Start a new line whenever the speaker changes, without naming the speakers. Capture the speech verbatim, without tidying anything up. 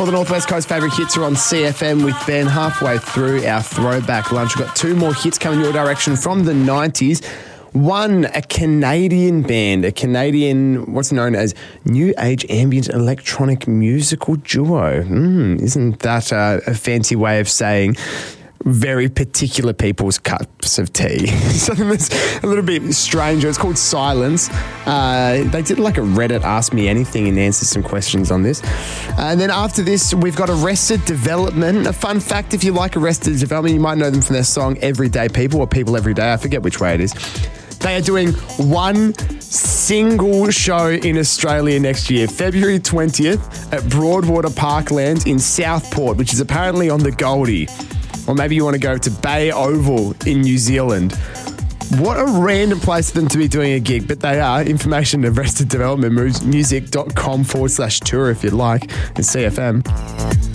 All the Northwest Coast favourite hits are on C F M with Ben halfway through our throwback lunch. We've got two more hits coming your direction from the nineties. One, a Canadian band, a Canadian, what's known as New Age Ambient Electronic Musical Duo. Mm, isn't that uh, a fancy way of saying very particular people's cups of tea? Something that's a little bit stranger. It's called Silence. Uh, they did like a Reddit Ask Me Anything and answered some questions on this. And then after this, we've got Arrested Development. A fun fact, if you like Arrested Development, you might know them from their song Everyday People or People Every Day. I forget which way it is. They are doing one single show in Australia next year, February twentieth at Broadwater Parklands in Southport, which is apparently on the Goldie. Or maybe you want to go to Bay Oval in New Zealand. What a random place for them to be doing a gig, but they are. Information at arrested development music dot com forward slash tour if you'd like, and C F M.